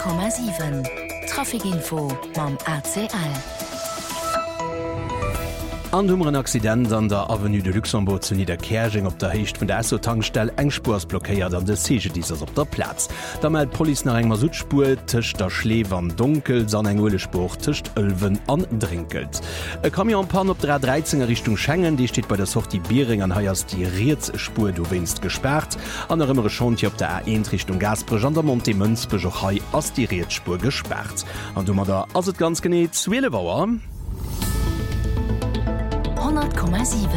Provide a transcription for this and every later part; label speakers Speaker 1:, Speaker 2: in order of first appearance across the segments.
Speaker 1: 100,7 Trafikinfo mam ACL.
Speaker 2: An dummeren Accident an der Avenue de Luxembourg zu Niederkerching op der Hecht vun der Esso-Tankstelle eng Spurs blockéiert an de Sege dieses op der Platz. Da meldt Poli nach enger Südspur tischcht der Schlee an dunkel san eng Ulespruch tischcht Ölwen an drinkelt. E Kamion Pan op der 13er Richtung Schengen, die steht bei der Sortie Biering an heiers die Rietzspur du winst gesperrt. An der ëmmere schon op der A1 Richtung Gasbrech an der Monte Münzbech och hai ass die Rietzspur gesperrt. An dummer da ass et ganz geneet Zwillebauer.
Speaker 1: 100,7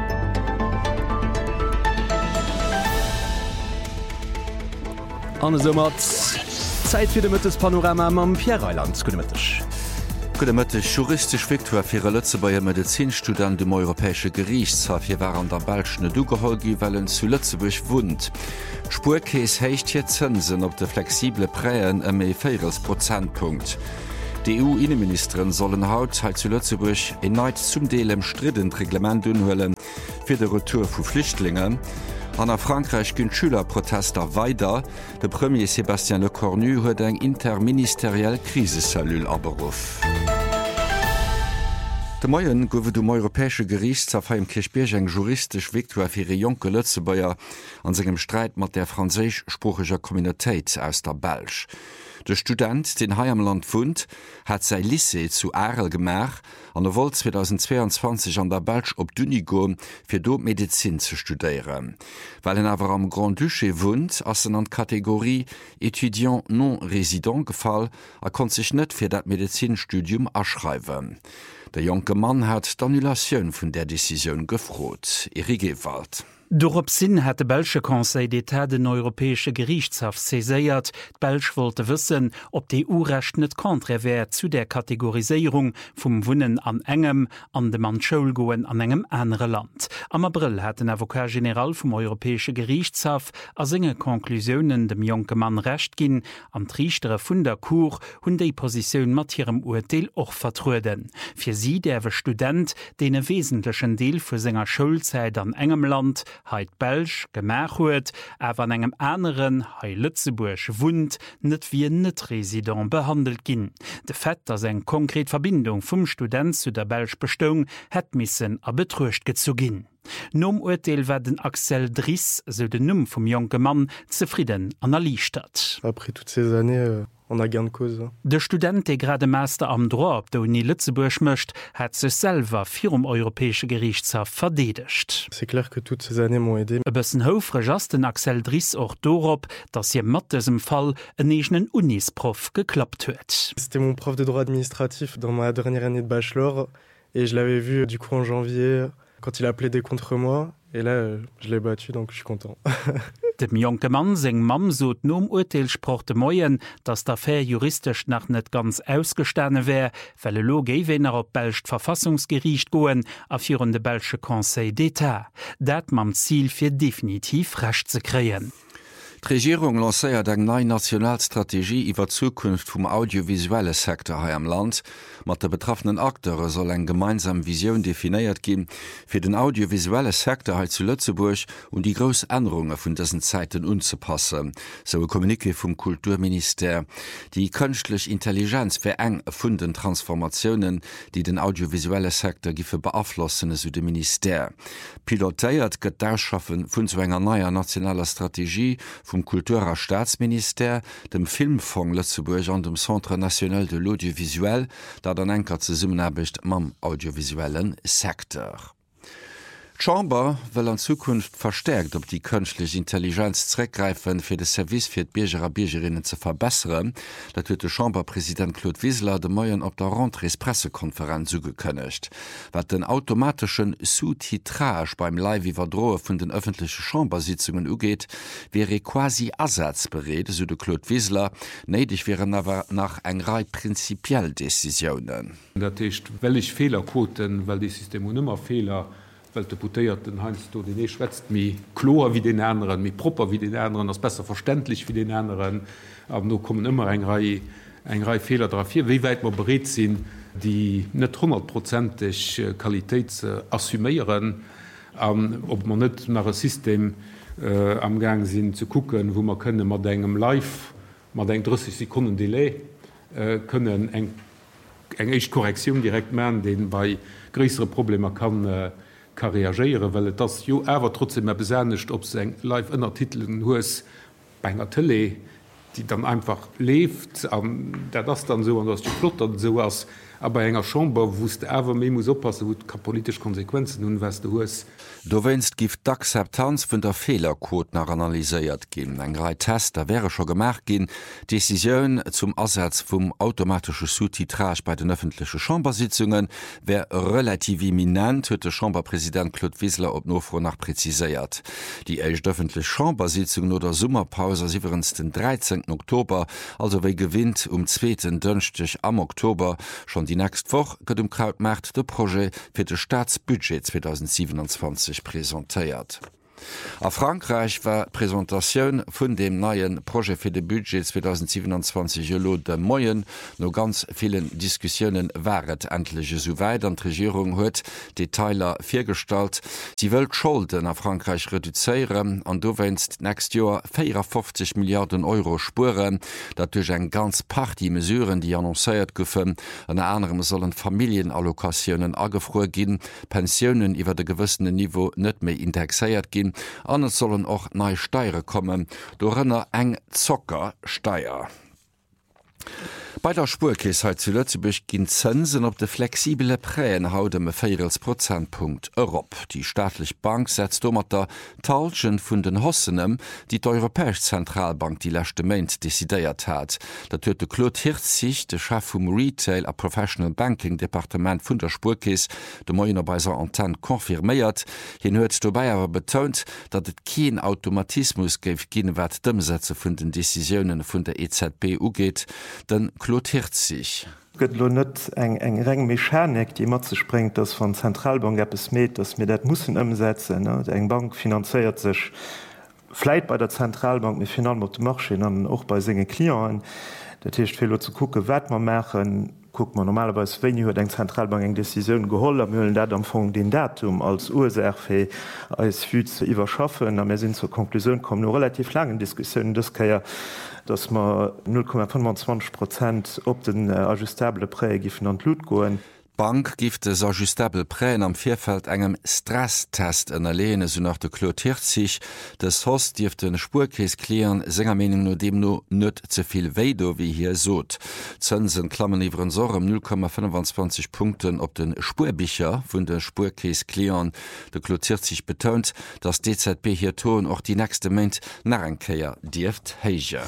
Speaker 2: An sommer Zeit fir de Mëttes Panorama am Pierreiland kunnemmëttech.
Speaker 3: Gudemëttech juristisch Viktor fir Lëtzebauier Medizinstudent dem Europäesche Gerichtshof hier waren an der Belschne Dugeholgi wellen zu Lützeburg wund. Spurkees heicht hier Zinsen op de flexible Präen méi 4 Prozentpunkt. Die EU-Innenministerin sollen haut zu Lützeburg erneut zum Deel im stridend Reglement unhöllen für die Retour von Flüchtlingen. An Frankreich gehen Schülerprotester weiter. Der Premier Sébastien Lecornu hat ein interministeriell Krisensellul abberufen. De Moien gowe dem Europäesche Gerichtshof im Kirchberg eng juristisch Viktor fir Joke Lützebauier an segem Streit mat der franzésischsprachiger Communitéit aus der Belsch. Der Student, den Hai am Land vund, hat sei Lycée zu Arel gemach an der Wol 2022 an der Belsch op Dunigo fir do Medizin zu studieren. Weil awer am Grand Duché wund, ass an Kategorie Étudiant non resident gefall, kon sich net fir dat Medizinstudium erschreiben. Der junge Mann hat d'Annulation vun der Decision gefrot. Erik Ewald.
Speaker 4: Dorop sinn hat de Belsche Conseil d'État den Europäesche Gerichtshof seséiert. Belsch wollte wissen, ob die EU-Recht net konträr zu der Kategorisierung vum Wunnen an engem an dem an Schulgoen an engem andere Land. Am April hat den Avocat General vom Europäesche Gerichtshof as enge Konklusionen dem junge Mann recht gin, an Trichtere vun der Cour hun déi Position mat ihrem Urteil och vertruden. Für sie derwe Student, den e wesentlichen Deel vu senger Schulzeit an engem Land, heit Belsch gemach huet, awer an engem anderen hei Lützeburg wund, net wie net Resident behandelt ginn. De Fett ass eng konkret Verbindung vum Student zu der Belsch Bestung het missen a betruecht gezu ginn. Nom Urteil werden Axel Driss, so den Numm vom junge Mann, zufrieden analysiert.
Speaker 5: Après toutes ces années, on a gain de cause.
Speaker 4: Der Student, der gerade Master am Droit op der Uni Lützeburg möcht, hat sich selber für Europäische Gerichtshof verdedigt.
Speaker 5: C'est clair que toutes ces années m'ont aidé.
Speaker 4: E bëssen houfre just den Axel Driss auch dorop, dass hier mat diesem Fall en egenen Unisprof geklappt huet.
Speaker 5: C'était mon prof de droit administratif dans ma dernière année de bachelor et je l'avais vu du coup en janvier quand il a plaidé contre moi et là je l'ai battu donc je suis content.
Speaker 4: Dem junge Mann seg Mam sot nom Urteilsproch de Moien, dats d'Affaire juristisch nach net ganz ausgestane wär, well lo géiwenner op Belcht Verfassungsgericht goen a virun de Belsche Conseil d'État. Dat mam Ziel fir definitiv recht ze kreien.
Speaker 3: Die Regierung lancéiert eng neue Nationalstrategie iwwer Zukunft vum audiovisuelle Sektor hier am Land. Mat der betroffenen Akteure soll eng gemeinsam Vision definiiert gin fir den audiovisuelle Sektor he zu Lützeburg und die gross Änderungen vun dessen Zeiten unzupassen, so Kommuniqué vum Kulturminister. Die künstlich Intelligenz fir eng erfunden Transformationen, die den audiovisuelle Sektor gife beaflossen so de Minister. Pilotéiert gëtt d'Ausschaffen vun zu enger neuer nationaler Strategie vom Kulturer Staatsminister, dem Filmfonds Lützeburg an dem Centre National de l'Audiovisuel, dat an enker ze summenarbecht mam audiovisuellen Sektor. Chamber will an Zukunft verstärkt op die künstliche Intelligenz zurückgreifen fir de Service fir d Bierger a Biergerinnen zu verbessern. Dat huet de Chamberpräsident Claude Wieseler de Moien op der Rentrées Pressekonferenz zugekönnecht. Wat den automatischen Sous-Titrage beim Live-Iwerdroe vun den öffentlichen Chambersitzungen ugeht, wäre quasi ersatzberät, so de Claude Wieseler, neidig wären aber nach eng Reihe prinzipiell Decisionen.
Speaker 6: Dat ist wellig Fehlerquoten, weil die Systeme immer Fehler, weil deputiert den Heinz du den schwätzt mi chlor wie den anderen, mi proper wie den anderen, das besser verständlich wie den anderen, aber nur kommen immer eng Reihe Fehler drauf hier, wie weit man berät sind, die net 100%ig Qualität assumieren, ob man net nach ein System am Gang sind zu gucken, wo man könne man engem live man eng 30 Sekunden Delay können eng echt Korrektion direkt man, den bei größere Probleme kann reagieren, weil das jo aber trotzdem mehr besänecht, ob se live Innertiteln hoes bei einer Tele, die dann einfach lebt, der das dann so dass die Flotter sowas, aber enger Chamber wusste ever mé muss oppassen, wo kann politische Konsequenzen nun was du hoes.
Speaker 3: Du wennst gift d'Akzeptanz vun der Fehlerquote nach analyséiert gin. Eng Rei Test da wäre schon gemerk gin, Deciioun zum Ersatz vum automatische Subtitrage bei den öffentliche Chambersitzungen wär relativ imminent, huet der Chamberpräsident Claude Wissler op Nofro nach preziséiert. Die echt öffentliche Chambersitzung oder Summerpause iwwerens den 13. Oktober, also wéi gewinnt 2. Dënchtech am Oktober, schon die nächst Woch gëtt Krautmerkt de Projekt fir de Staatsbudget 2027 präsentiert. A Frankreich war Präsentatiun vun dem neien Projekt fir de Budget 2027 Jolo de Moien no ganz vielen Diskussionen wäret endliche soweit an Regierung huet Detailer firstalt. Sie wëlt Schulden a Frankreich reduzéieren an du wennst näst Joer 450 Milliarden Euro spuren, dat duch eng ganz Party mesureuren, die annoncéiert goufen, an anderem sollen Familienallokationen agefro ginn, Pensionioen iwwer de gewëssene Niveau net méi indexéiert ginn, anders sollen auch neue Steiere kommen, dorenner eng Zockersteier. Bei der Spurkeesheit zu Lützeburg ginn Zinsen op de flexible Präen haudeme 4%. Die staatliche Bank setzt mat der Talschen vun den Hossenem, die d'Europäisch Zentralbank die lächte Meint desideiert hat. Dat huet de Claude Hirzig, de Chef vum Retail a Professional Banking Departement vun der Spurkees, de Moiner bei ser Antenne konfirméiert. Hin huet dobei awer betont, dat et keen Automatismus géif ginn wat d'Umsätze vun den Decisionen vun der EZB ugeet, den Claude Hirzig.
Speaker 7: Gëtt lo net eng reng Mechanik, die mat ze springt, dats van Zentralbank Appppes méet, dats mir dat mussssen ëmsetzen. Eng Bank finanzéiert sech Fleit bei der Zentralbank mit final mat Marchen an och bei senge Klien. Dat Hicht fir zu kucke wat man machen, guckt man normalerweise wenn huet eng Zentralbank eng Deciioun geholl am müllen dat am Fong den Datum als USRfir als Fü ze iwwerschaffen, a mir sinn zur Konklusion kommen no relativ langen Diskussionen das kaier, dats ma 0,25% op den ajustable Prä giffen an Lut goen.
Speaker 3: Bank gift es ajustable Präen am Vierfeld engem Stresstest ënnerlehne so nach de Klotiert sich, des Host dieft den Spurkees klären senger Mening no dem no nett zuviel Weido wie hier sot. Zinsen klammen iwren Sorem 0,25 Punkten op den Spurbicher vun den Spurkees klären. De Klotiert sich betont, dass DZB hier ton och die nächste Meint Narrenkeier dieft heiger.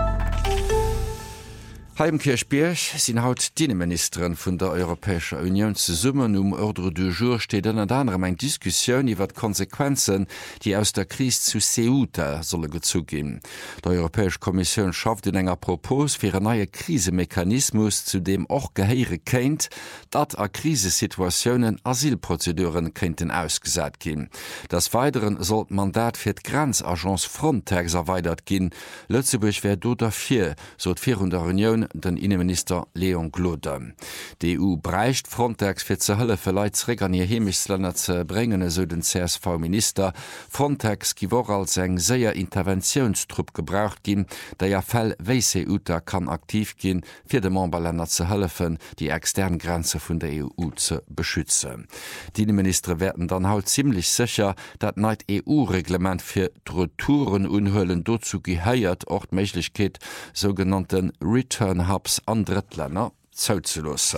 Speaker 3: Heimkirchbierg sinn haut Dineministerin vun der Europäischer Union ze summen Ordre du jour steet an anderem eng Diskussionioun iwwer Konsequenzen, die aus der Krise zu Ceuta solle gezugin. Der Europäisch Kommission schafft in enger Propos fir een neue Krisemechanismus, zu dem och geheere kennt, dat a Krisesituationen Asylprozeduren kenten ausgesat gin. Das Weiteren sollt Mandat fir d Grenzagenz Frontex erweitert gin. Lützeburg wär do dafir, so d der Union den Innenminister Leon Glode. Die EU breicht Frontex fir ze hëlle verleitsreg an ihr Hemisländer ze bringen, so den CSV-Minister. Frontex giwor als eng séier Interventionstrupp gebraucht gin, der ja Fell Weiseuta kann aktiv gin, fir de Memberländer ze hëllefen, die externen Grenze vun der EU ze beschützen. Die Innenminister werden dann haut ziemlich sicher, dat neid EU-Reglement fir Retouren unhhöllen dozu geheiert Ortmeiglichkeit sogenannten Return Hubs an Drittländer zouzelossen.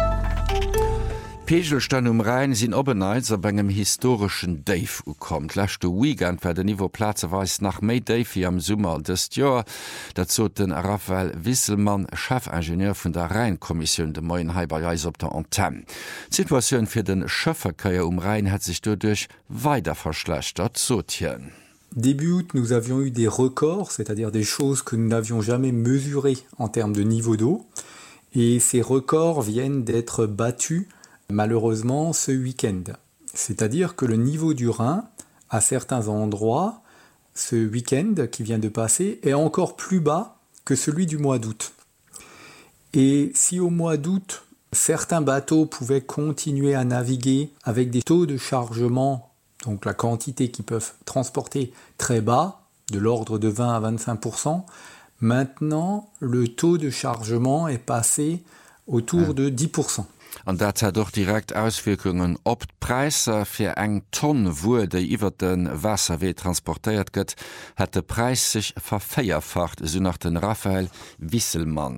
Speaker 3: Pegelstein Rhein sinn obeneiz op engem historischen Dave ukommt. Lächte Weekend wär de Niveau Plazeweis nach May Davey am Summer des Joer, dat zo den Raphael Wisselmann, Chefingenieur vun der Rheinkommission de Moien Heiberjeis op der Antenne. Situationun fir den Schëfferkeier Rhein hat sich dodurch weiter verschlechtert, sotien.
Speaker 8: Début août, nous avions eu des records, c'est-à-dire des choses que nous n'avions jamais mesurées en termes de niveau d'eau. Et ces records viennent d'être battus, malheureusement, ce week-end. C'est-à-dire que le niveau du Rhin, à certains endroits, ce week-end qui vient de passer, est encore plus bas que celui du mois d'août. Et si au mois d'août, certains bateaux pouvaient continuer à naviguer avec des taux de chargement, donc la quantité qu'ils peuvent transporter très bas, de l'ordre de 20 à 25%, Maintenant, le taux de chargement est passé autour de 10%.
Speaker 3: An dat hat doch direkt Auswirkungen op d'Preiser fir eng Tonn Wuer déi iwwer den Wasserwee transportéiert gëtt, hat de Preis sich verféierfacht, so nach den Raphael Wisselmann.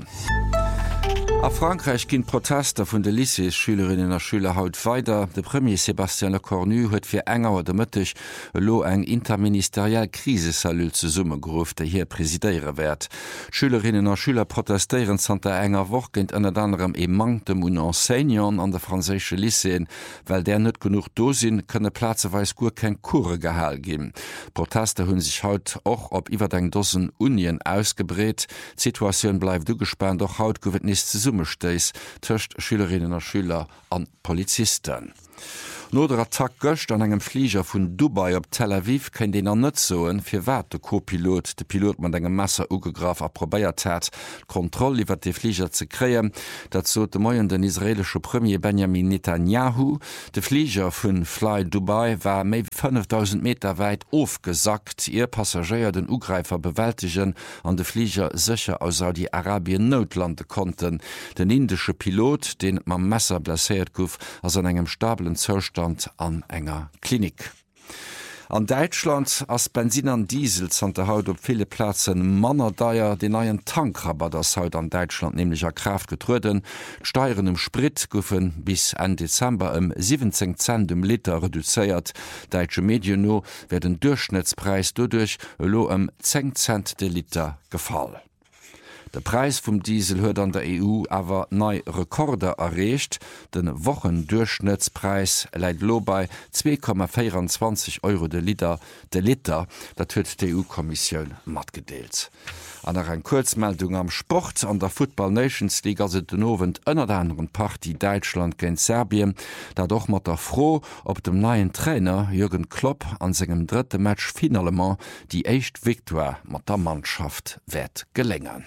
Speaker 3: A Frankreich ginn Protester vun de Lycée-Schülerinnen a Schüler haut weiter. De Premier Sébastien Lecornu huet fir enger de Mëttech lo eng interministeriell Krisesalll ze Summe grouf, déi hier presidéiere werd. Schülerinnen a Schüler protestéieren zanter enger woch ginint ënner anderem e mangtem un Enseignant an der franzésche Lycéen, well der net genug dosinn kënne plazeweis gur ken Kurre gehall gin. Protester hunn sich haut och op iwwer eng Dossen Unien ausgebreet. D'Situatioun bleif du gespannt, doch haut gowet ni ze Summe steis töcht Schülerinnen und Schüler an Polizisten. No der Attack gocht an engem Flieger vun Dubai op Tel Aviv kenn den net soen fir wat de Co-Pilot de Pilot man engem Messer ugegraf approbéiert hat, Kontroll iwwer de Flieger ze kreien, dat zo de moien den israelsche Premier Benjamin Netanyahu. De Flieger vun Fly Dubai war méi 5000 Meter weit ofgesackt, ihr Passagier den Ugreifer bewältigen an de Flieger sicher aus Saudi-Arabien notlande konnten. Den indische Pilot, den man Messer blessiert gouf, as an engem stablen Zostand an enger Klinik. An Deutschland ass Benzin an Diesel an der Haut op viele Plätzen Manner daier den neien Tankrabatt das Haut an Deutschland nämlich a Kraft getruden. Steuern Sprit goufen bis en Dezember 17 Cent Liter reduziert. Deutsche Medien no werden Durchschnittspreis dodurch lo 10 Cent de Liter gefallen. Der Preis vom Diesel huet an der EU awer nei Rekorde erreicht. Den Wochendurchschnittspreis läit lo bei 2,24 € de Liter, dat huet die EU-Kommission matgedeelt. An en Kurzmeldung am Sport an der Football Nations League se den Novent ënner der anderen Party Deutschland géint Serbien, dat doch mat der froh op dem neuen Trainer Jürgen Klopp an segem dritte Match finalement die echt Victoire mat der Mannschaft wett gelingen.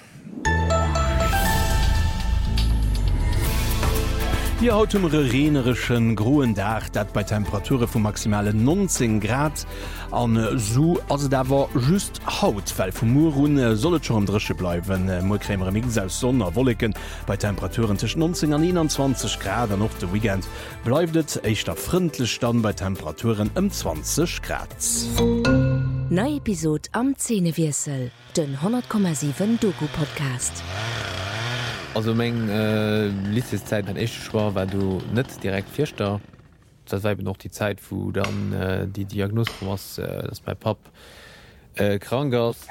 Speaker 2: Die autumrerenerischen groen Dach, dat bei Temperature vu maximale 19 Grad an so also da war just haut, weil vu Murun sollet schon drische bleiben. Molkrämer Mi aus Sonne Wolken bei Temperaturen zwischen 19 an 21 Grad noch de Weekend bleibet echt freundlich dann bei Temperaturen 20 Grad.
Speaker 1: Neue Episode am Zähnewirsel, den 100,7 Doku-Podcast.
Speaker 9: Also még Liszeit an echt schwaar, war du net direkt firchter. Dat war noch die Zeit, wo dann die Diagnos was das bei Pap krank ass.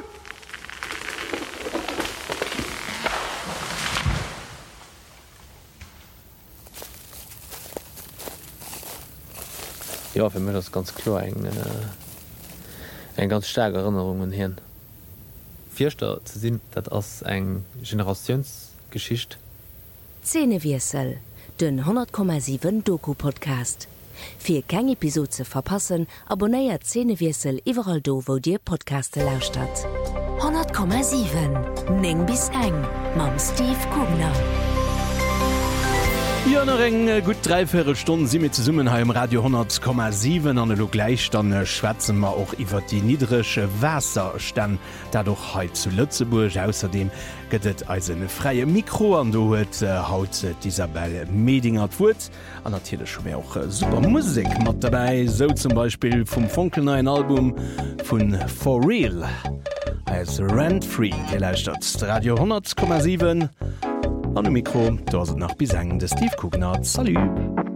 Speaker 9: Ja, für mir das ganz klar eng ganz starke Erinnerungen hin. Vierter zu sinn, dat ass eng Generationsgeschicht.
Speaker 1: Zähnewirsel, den 100,7 Doku-Podcast. Für keine Episode zu verpassen, abonniert Zähnewirsel überall do, wo dir Podcaste lauscht hat. 100,7 Neng bis eng, Mam Steve Kugner.
Speaker 2: Ja, noch gut 3-4 Stunden sind wir zu Summenheim Radio 100,7 an lo gleich dann schwätzen wir auch über die niedrigsche Wasserstand dadurch heute zu Lützeburg. Außerdem gibt es also eine freie Mikro an du hat haut Isabel Medinger Wut an natürlich schon auch super Musik mit dabei, so zum Beispiel vom funkelneuen Album von For Real als Rent Free geleistet Radio 100,7 an dem Mikro, da sind nach Bisang des Steve Kugner. Salut!